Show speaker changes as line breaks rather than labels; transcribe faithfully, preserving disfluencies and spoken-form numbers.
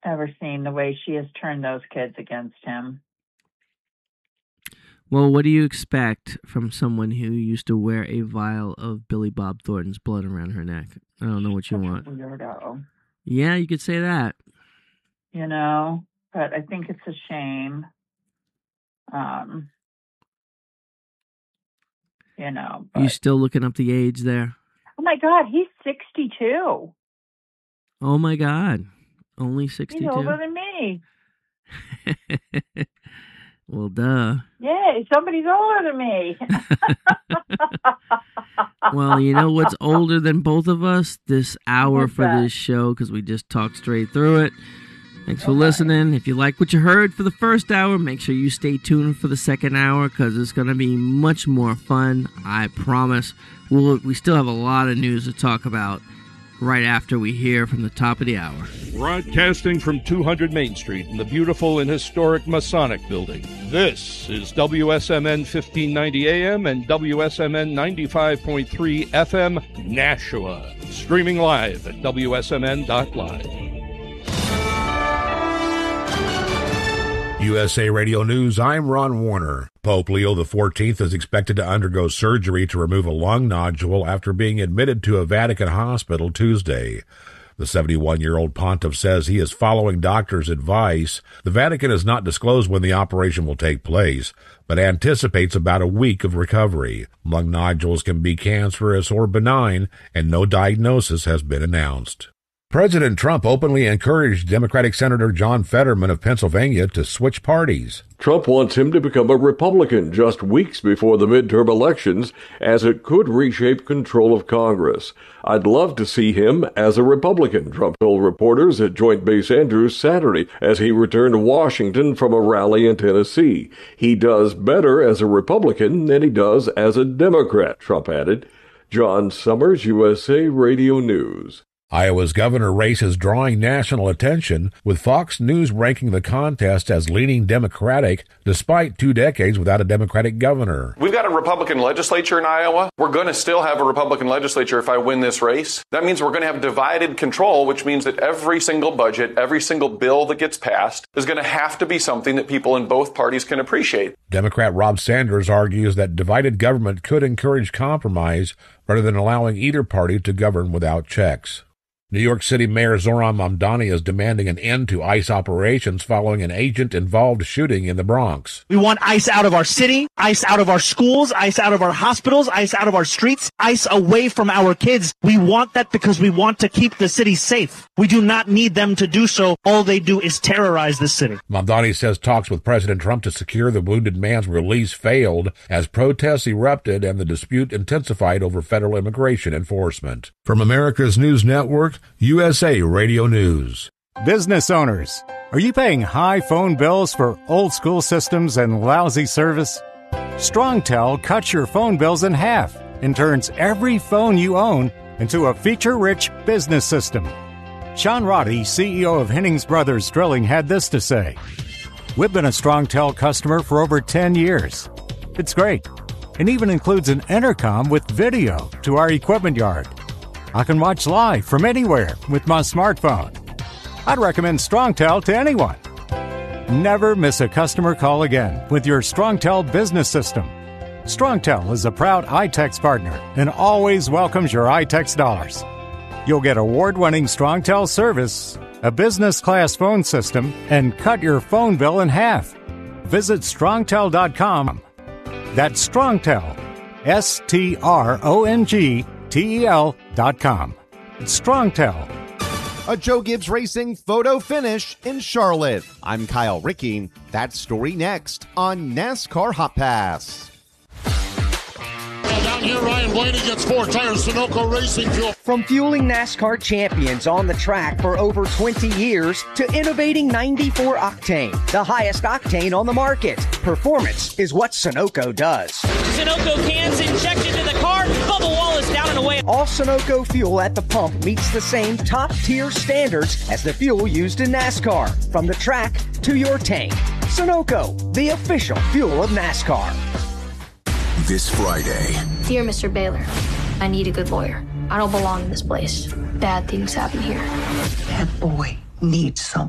ever seen the way she has turned those kids against him.
Well, what do you expect from someone who used to wear a vial of Billy Bob Thornton's blood around her neck? I don't know what you
Such
want.
a weirdo.
Yeah, you could say that.
You know, but I think it's a shame. Um, you know. But...
You still looking up the age there?
Oh, my God, he's sixty-two.
Oh, my God. Only sixty-two?
He's older than me.
Well, duh.
Yeah, somebody's older than me.
Well, you know what's older than both of us? This hour
What's
for
that?
this show, because we just talked straight through it. Thanks for
Okay.
listening. If you like what you heard for the first hour, make sure you stay tuned for the second hour, because it's going to be much more fun, I promise. We'll, we still have a lot of news to talk about right after we hear from the top of the hour.
Broadcasting from two hundred Main Street in the beautiful and historic Masonic Building. This is W S M N fifteen ninety A M and W S M N ninety-five point three F M Nashua. Streaming live at W S M N dot live.
U S A Radio News, I'm Ron Warner. Pope Leo the fourteenth is expected to undergo surgery to remove a lung nodule after being admitted to a Vatican hospital Tuesday. The seventy-one-year-old pontiff says he is following doctors' advice. The Vatican has not disclosed when the operation will take place, but anticipates about a week of recovery. Lung nodules can be cancerous or benign, and no diagnosis has been announced. President Trump openly encouraged Democratic Senator John Fetterman of Pennsylvania to switch parties.
Trump wants him to become a Republican just weeks before the midterm elections, as it could reshape control of Congress. I'd love to see him as a Republican, Trump told reporters at Joint Base Andrews Saturday as he returned to Washington from a rally in Tennessee. He does better as a Republican than he does as a Democrat, Trump added. John Summers, U S A Radio News.
Iowa's governor race is drawing national attention, with Fox News ranking the contest as leaning Democratic despite two decades without a Democratic governor.
We've got a Republican legislature in Iowa. We're going to still have a Republican legislature if I win this race. That means we're going to have divided control, which means that every single budget, every single bill that gets passed is going to have to be something that people in both parties can appreciate.
Democrat Rob Sanders argues that divided government could encourage compromise rather than allowing either party to govern without checks. New York City Mayor Zohran Mamdani is demanding an end to ICE operations following an agent-involved shooting in the Bronx.
We want ICE out of our city, ICE out of our schools, ICE out of our hospitals, ICE out of our streets, ICE away from our kids. We want that because we want to keep the city safe. We do not need them to do so. All they do is terrorize the city.
Mamdani says talks with President Trump to secure the wounded man's release failed as protests erupted and the dispute intensified over federal immigration enforcement. From America's News Network, U S A Radio News.
Business owners, are you paying high phone bills for old school systems and lousy service? StrongTel cuts your phone bills in half and turns every phone you own into a feature-rich business system. Sean Roddy, C E O of Hennings Brothers Drilling, had this to say. We've been a StrongTel customer for over ten years. It's great, and even includes an intercom with video to our equipment yard. I can watch live from anywhere with my smartphone. I'd recommend StrongTel to anyone. Never miss a customer call again with your StrongTel business system. StrongTel is a proud iTex partner and always welcomes your iTex dollars. You'll get award-winning StrongTel service, a business-class phone system, and cut your phone bill in half. Visit strongtel dot com. That's StrongTel, S T R O N G T E L dot com. It's StrongTel.
A Joe Gibbs Racing photo finish in Charlotte. I'm Kyle Ricking. That story next on NASCAR Hot Pass.
Down here, Ryan Blaney gets four tires, Sunoco Racing Fuel.
From fueling NASCAR champions on the track for over twenty years to innovating ninety-four octane, the highest octane on the market. Performance is what Sunoco does.
Sunoco cans injected to the car, bubble wall is down and away.
All Sunoco fuel at the pump meets the same top-tier standards as the fuel used in NASCAR. From the track to your tank. Sunoco, the official fuel of NASCAR.
This Friday.
Dear Mister Baylor, I need a good lawyer. I don't belong in this place. Bad things happen here.
That boy needs someone.